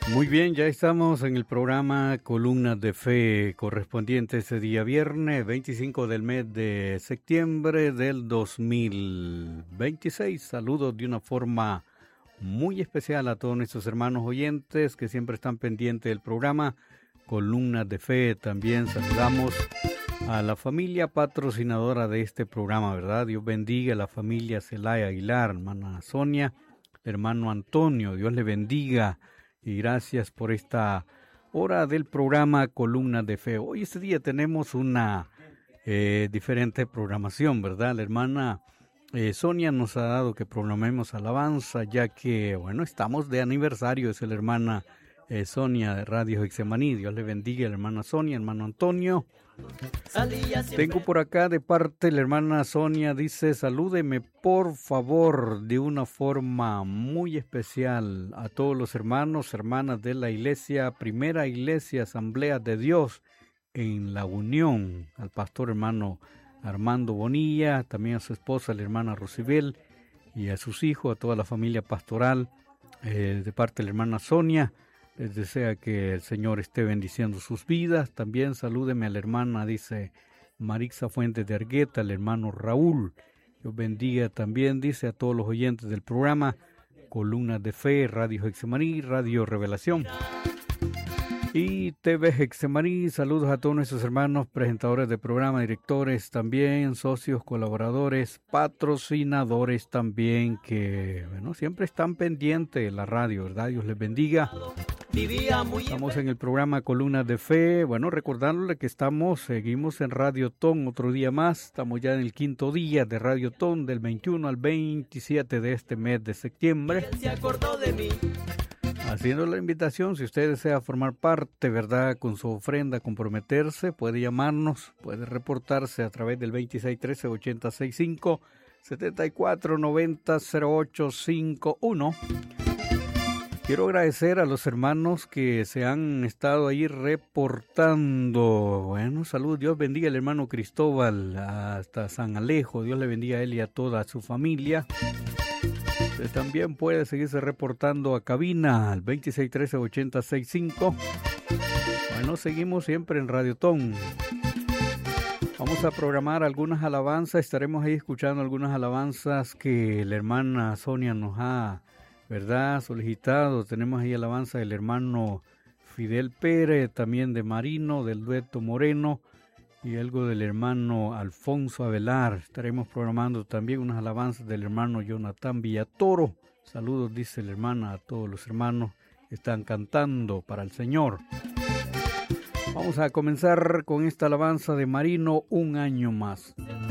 Muy bien, ya estamos en el programa Columnas de Fe correspondiente ese día viernes 25 del mes de septiembre del 2026. Saludos de una forma muy especial a todos nuestros hermanos oyentes que siempre están pendientes del programa Columnas de Fe. También saludamos a la familia patrocinadora de este programa, ¿verdad? Dios bendiga a la familia Celaya Aguilar, hermana Sonia, hermano Antonio, Dios le bendiga. Y gracias por esta hora del programa Columnas de Fe. Hoy este día tenemos una diferente programación, ¿verdad? La hermana Sonia nos ha dado que programemos alabanza, ya que, bueno, estamos de aniversario. Es la hermana Sonia de Radio Getsemaní. Dios le bendiga a la hermana Sonia, hermano Antonio. Tengo por acá de parte de la hermana Sonia, dice, salúdeme por favor de una forma muy especial a todos los hermanos, hermanas de la iglesia, Primera Iglesia Asamblea de Dios en La Unión, al pastor hermano Armando Bonilla, también a su esposa, la hermana Rosibel, y a sus hijos, a toda la familia pastoral, de parte de la hermana Sonia. Les desea que el Señor esté bendiciendo sus vidas. También salúdeme a la hermana, dice Marixa Fuentes de Argueta, al hermano Raúl. Dios bendiga también, dice, a todos los oyentes del programa Columnas de Fe, Radio Getsemaní, Radio Revelación y TV Getsemaní. Saludos a todos nuestros hermanos presentadores de programa, directores también, socios, colaboradores, patrocinadores también, que bueno, siempre están pendientes de la radio, ¿verdad? Dios les bendiga. Estamos en el programa Columnas de Fe. Bueno, recordándole que seguimos en Radio Ton otro día más. Estamos ya en el 5º día de Radio Ton, del 21 al 27 de este mes de septiembre. Él se acordó de mí. Haciendo la invitación, si usted desea formar parte, ¿verdad?, con su ofrenda, comprometerse, puede llamarnos, puede reportarse a través del 2613-8065, 7490-0851. Quiero agradecer a los hermanos que se han estado ahí reportando. Bueno, salud, Dios bendiga al hermano Cristóbal hasta San Alejo. Dios le bendiga a él y a toda su familia. Usted también puede seguirse reportando a cabina al 2613-8065. Bueno, seguimos siempre en Radio Ton. Vamos a programar algunas alabanzas. Estaremos ahí escuchando algunas alabanzas que la hermana Sonia nos ha, ¿verdad?, solicitado. Tenemos ahí alabanza del hermano Fidel Pérez, también de Marino, del dueto Moreno, y algo del hermano Alfonso Avelar. Estaremos programando también unas alabanzas del hermano Jonathan Villatoro. Saludos, dice la hermana, a todos los hermanos que están cantando para el Señor. Vamos a comenzar con esta alabanza de Marino, Un año más.